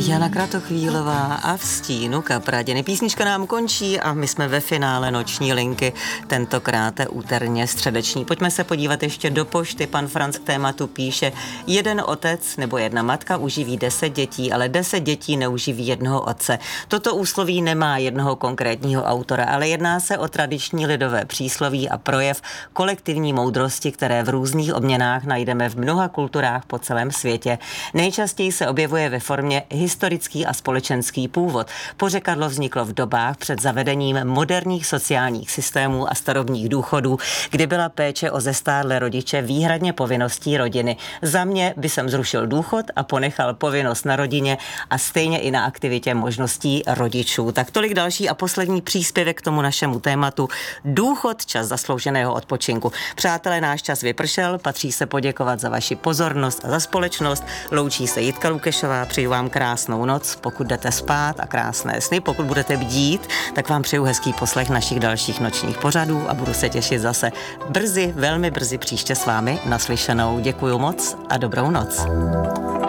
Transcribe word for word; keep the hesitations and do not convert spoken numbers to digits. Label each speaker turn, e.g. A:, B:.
A: Jana Kratochvílová a v stínu Kapraděny. Písnička nám končí a my jsme ve finále noční linky, tentokrát úterně středeční. Pojďme se podívat ještě do pošty. Pan Franc k tématu píše: jeden otec nebo jedna matka uživí deset dětí, ale deset dětí neuživí jednoho otce. Toto úsloví nemá jednoho konkrétního autora, ale jedná se o tradiční lidové přísloví a projev kolektivní moudrosti, které v různých obměnách najdeme v mnoha kulturách po celém světě. Nejčastěji se objevuje ve formě historický a společenský původ. Pořekadlo vzniklo v dobách před zavedením moderních sociálních systémů a starobních důchodů, kdy byla péče o zestárlé rodiče výhradně povinností rodiny. Za mě by jsem zrušil důchod a ponechal povinnost na rodině a stejně i na aktivitě možností rodičů. Tak tolik další a poslední příspěvek k tomu našemu tématu. Důchod, čas zaslouženého odpočinku. Přátelé, náš čas vypršel, patří se poděkovat za vaši pozornost a za společnost. Loučí se Jitka Lukešová, přeju vám krásnou noc, pokud jdete spát, a krásné sny. Pokud budete bdít, tak vám přeju hezký poslech našich dalších nočních pořadů a budu se těšit zase brzy, velmi brzy příště s vámi naslyšenou. Děkuju moc a dobrou noc.